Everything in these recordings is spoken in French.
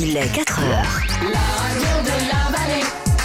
Il est 4 heures. La radio de la vallée,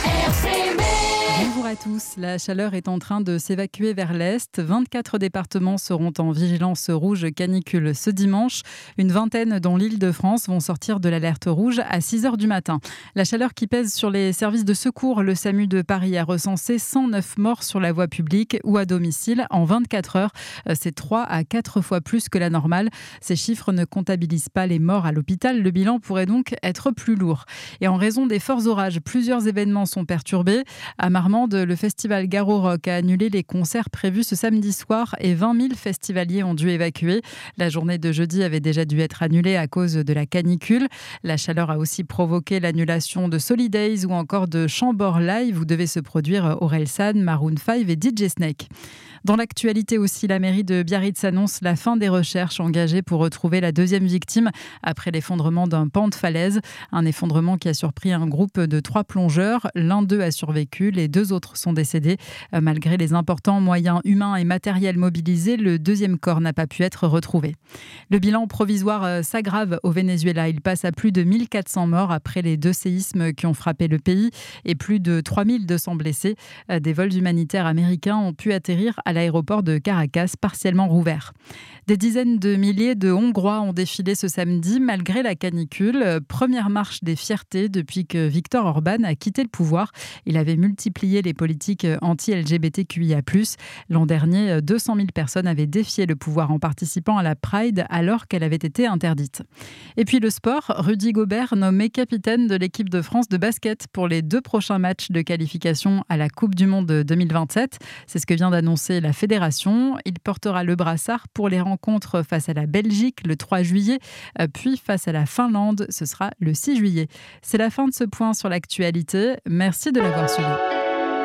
RCB. Bonjour à tous, la chaleur est en train de s'évacuer vers l'est. 24 départements seront en vigilance rouge canicule ce dimanche. Une vingtaine, dont l'Île-de-France, vont sortir de l'alerte rouge à 6h du matin. La chaleur qui pèse sur les services de secours. Le SAMU de Paris a recensé 109 morts sur la voie publique ou à domicile en 24 heures. C'est 3 à 4 fois plus que la normale. Ces chiffres ne comptabilisent pas les morts à l'hôpital. Le bilan pourrait donc être plus lourd. Et en raison des forts orages, plusieurs événements sont perturbés. À Marmande, le festival Garo Rock a annulé les concerts prévus ce samedi soir et 20 000 festivaliers ont dû évacuer. La journée de jeudi avait déjà dû être annulée à cause de la canicule. La chaleur a aussi provoqué l'annulation de Solidays ou encore de Chambord Live où devaient se produire Orelsan, Maroon 5 et DJ Snake. Dans l'actualité aussi, la mairie de Biarritz annonce la fin des recherches engagées pour retrouver la deuxième victime après l'effondrement d'un pan de falaise. Un effondrement qui a surpris un groupe de 3 plongeurs. L'un d'eux a survécu, les 2 autres sont décédés. Malgré les importants moyens humains et matériels mobilisés, le deuxième corps n'a pas pu être retrouvé. Le bilan provisoire s'aggrave au Venezuela. Il passe à plus de 1400 morts après les 2 séismes qui ont frappé le pays et plus de 3200 blessés. Des vols humanitaires américains ont pu atterrir à l'aéroport de Caracas, partiellement rouvert. Des dizaines de milliers de Hongrois ont défilé ce samedi malgré la canicule. Première marche des fiertés depuis que Viktor Orban a quitté le pouvoir. Il avait multiplié les politiques anti-LGBTQIA+. L'an dernier, 200 000 personnes avaient défié le pouvoir en participant à la Pride alors qu'elle avait été interdite. Et puis le sport, Rudy Gobert nommé capitaine de l'équipe de France de basket pour les 2 prochains matchs de qualification à la Coupe du Monde 2027. C'est ce que vient d'annoncer la fédération. Il portera le brassard pour les rencontres face à la Belgique le 3 juillet, puis face à la Finlande, ce sera le 6 juillet. C'est la fin de ce point sur l'actualité. Merci de l'avoir suivi.